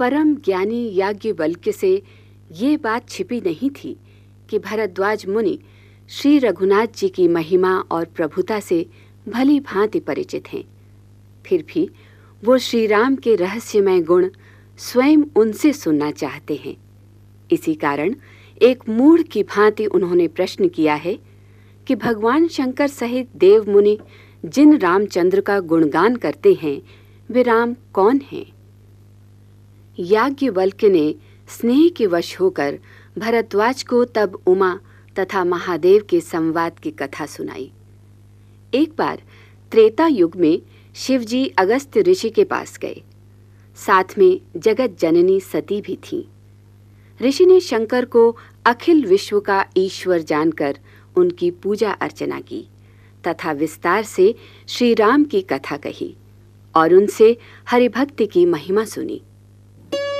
परम ज्ञानी याज्ञवल्क्य से ये बात छिपी नहीं थी कि भरद्वाज मुनि श्री रघुनाथ जी की महिमा और प्रभुता से भली भांति परिचित हैं। फिर भी वो श्री राम के रहस्यमय गुण स्वयं उनसे सुनना चाहते हैं। इसी कारण एक मूढ़ की भांति उन्होंने प्रश्न किया है कि भगवान शंकर सहित देव मुनि जिन रामचंद्र का गुणगान करते हैं वे राम कौन हैं? याज्ञवल्क्य ने स्नेह के वश होकर भरद्वाज को तब उमा तथा महादेव के संवाद की कथा सुनाई। एक बार त्रेता युग में शिवजी अगस्त्य ऋषि के पास गए। साथ में जगत जननी सती भी थीं। ऋषि ने शंकर को अखिल विश्व का ईश्वर जानकर उनकी पूजा अर्चना की तथा विस्तार से श्री राम की कथा कही और उनसे हरिभक्ति की महिमा सुनी।